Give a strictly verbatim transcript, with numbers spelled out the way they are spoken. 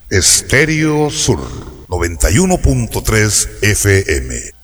Estéreo Sur noventa y uno punto tres F M.